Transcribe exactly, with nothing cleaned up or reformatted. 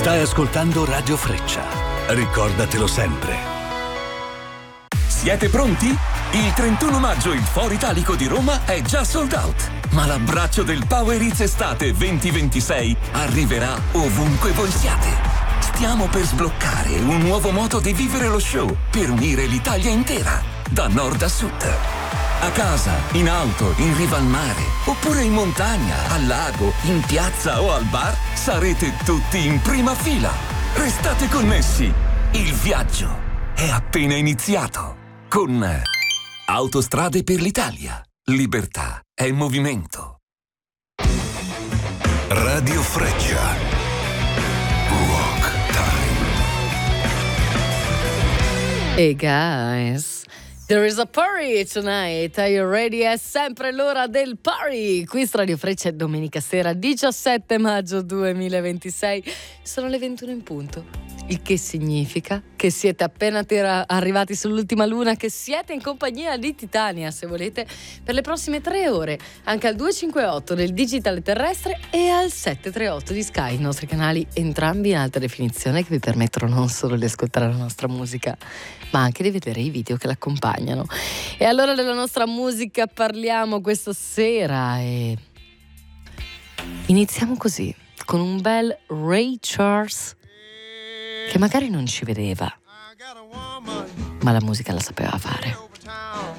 Stai ascoltando Radio Freccia. Ricordatelo sempre. Siete pronti? Il trentuno maggio il Foro Italico di Roma è già sold out. Ma l'abbraccio del Power Hits Estate venti ventisei arriverà ovunque voi siate. Stiamo per sbloccare un nuovo modo di vivere lo show per unire l'Italia intera, da nord a sud. A casa, in auto, in riva al mare, oppure in montagna, al lago, in piazza o al bar, sarete tutti in prima fila. Restate connessi. Il viaggio è appena iniziato. Con Autostrade per l'Italia. Libertà è movimento. Radio Freccia. Rock time. Hey guys, there is a party tonight. Are you ready? È sempre l'ora del party. Qui su Radio Freccia è domenica sera, diciassette maggio duemilaventisei. Sono le ventuno in punto. Il che significa che siete appena tera- arrivati sull'ultima luna, che siete in compagnia di Titania, se volete, per le prossime tre ore, anche al duecentocinquantotto del digitale terrestre e al settecentotrentotto di Sky, i nostri canali entrambi in alta definizione, che vi permettono non solo di ascoltare la nostra musica, ma anche di vedere i video che l'accompagnano. E allora della nostra musica parliamo questa sera e iniziamo così, con un bel Ray Charles che magari non ci vedeva, ma la musica la sapeva fare.